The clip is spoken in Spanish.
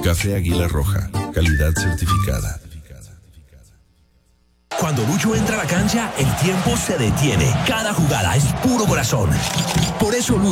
Café Águila Roja, calidad certificada. Cuando Lucho entra a la cancha, el tiempo se detiene. Cada jugada es puro corazón. Por eso Lucho